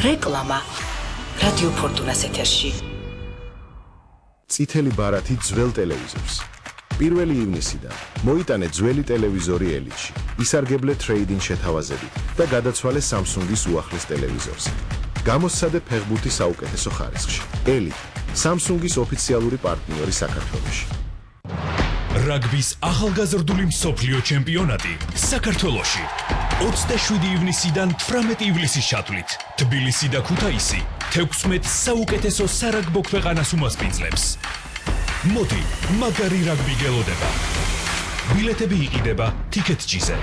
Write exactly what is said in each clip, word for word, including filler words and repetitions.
რეკლამა რადიო ფორტუნას ეთერში. წითელი ბარათი ძველ ტელევიზორს. პირველი ივნისიდან მოიტანე ძველი ტელევიზორი ელიტში. ისარგებლე ტრეიდინგ შეთავაზებით და გადაცვალე Samsung-ის უახლეს ტელევიზორს. გამოსცადე ფეხბურთი საუკეთესო ხარისხში. ელიტ, Samsung-ის ოფიციალური პარტნიორი საქართველოში. რაგბის ახალგაზრდული მსოფლიო ჩემპიონატი საქართველოში. ოცდაშვიდი ივნისიდან თვრამეტი ივლისის ჩათვლით. თბილისი და ქუთაისი თექვსმეტ საუკეთესო სარაგბო ქვეყანას უმასპინძლებს. მოდი, მაგარი რაგბი გელოდება. ბილეთები იყიდება TicketJet-ზე.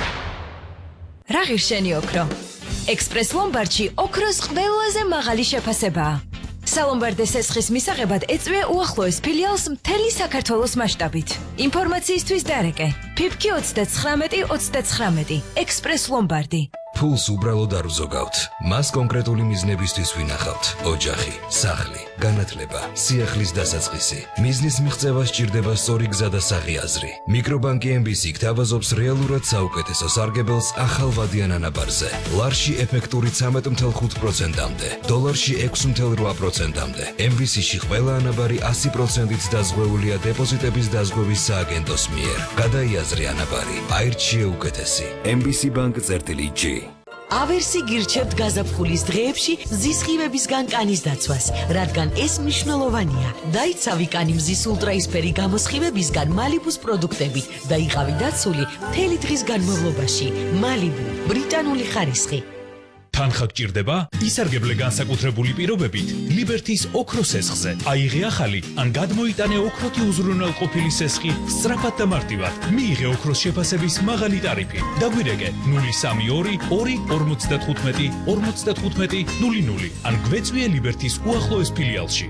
რა ღირსენი ოქრო? ექსპრეს ლომბარდში ოქროს ყველაზე მაღალი შეფასებაა. სალომბარდეს ესხის მისაღებად ეწვია უახლოეს ფილიალს მთელი საქართველოს მასშტაბით. ინფორმაციისთვის დარეკე ფიფკი ოცდაცხრამეტი ოცდაცხრამეტი ექსპრეს ლომბარდი. ფულს უბრალოდ არ უზოგავთ. მას კონკრეტული მიზნებისთვის ვინახავთ. ოჯახი, სახლი, განათლება, სიახლის დასაწყისი. მიზნის მიღწევა სჭირდება სწორი გზა და საღი აზრი. მიკრობანკი ემ ბი სი გთავაზობს რეალურად საუკეთესო სარგებელს ახალ ვადიან ანაბარზე. ლარში ეფექტური ცამეტ ათი ხუთი პროცენტამდე, დოლარში ექვსი ათი რვა პროცენტამდე. ემ ბი სი-ში ყველა ანაბარი ასი პროცენტით დაზღვეულია დეპოზიტების დაზღვევის სააგენტოს მიერ. გადაიაზრე ანაბარი, აირჩიე უკეთესი. ემ ბი სი ბანკ წერტილი ჯი. ავერსი გირჩევთ გაზაფხულის დღეებში მზის ღივებისგან კანის დაცვას, რადგან ეს მნიშვნელოვანია. დაიცავი კანი მზის ულტრაისფერი გამოსხივებისგან მალიბუს პროდუქტებით და იყავი დაცული მთელი დღის განმავლობაში. მალიბუ, ბრიტანული ხარისხი. თანხა გჭირდება? ისარგებლე განსაკუთრებული პირობებით ლიბერთის ოქროს ესხზე. აიღე ახალი ან გადმოიტანე ოქროთი უზრუნველყოფილი სესხი სწრაფად და მარტივად. მიიღე ოქროს შეფასების მაღალი ტარიფი. დაგვირეკე ნული სამი ორი ორი ორმოცდათხუთმეტი ორმოცდათხუთმეტი ნული ნული ან გვეწვიე ლიბერთის უახლოეს ფილიალში.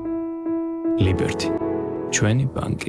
ლიბერთი, ჩვენი ბანკი.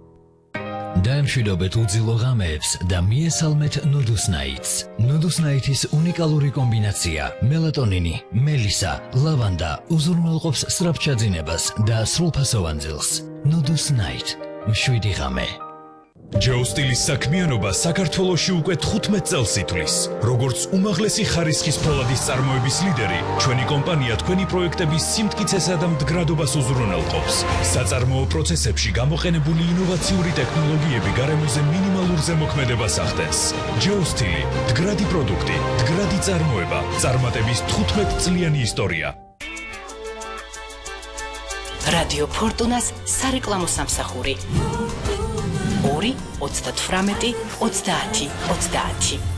დაემშვიდობეთ უძილო ღამეებს და მიესალმეთ ნუდუსნაიტს. ნუდუსნაიტის უნიკალური კომბინაცია მელატონინი, მელისა, ლავანდა უზრუნველყოფს სწრაფჩაძინებას და სრულფასოვან ძილს. ნუდუსნაიტ, მშვიდი ღამე. ჯეო სტილის საქმიანობა საქართველოში უკვე თხუთმეტ წელს ითვლის. როგორც უმაღლესი ხარისხის ფოლადის წარმოების ლიდერი, ჩვენი კომპანია თქვენი პროექტების სიმტკიცესა და მდგრადობას უზრუნველყოფს. საწარმოო პროცესებში გამოყენებული ინოვაციური ტექნოლოგიები გარემოზე მინიმალურ ზემოქმედებას ახდენს. ჯეო სტილი, მდგრადი პროდუქტი, მდგრადი წარმოება, წარმატების თხუთმეტ წლიანი ისტორია. რადიო ფორტუნას სარეკლამო სამსახური. ორი ოცდათვრამეტი ოცდაათი ოცდაათი